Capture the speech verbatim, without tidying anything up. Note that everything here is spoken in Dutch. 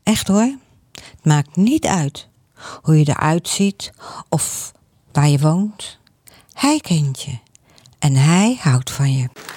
Echt hoor. Het maakt niet uit hoe je eruit ziet of waar je woont. Hij kent je en hij houdt van je.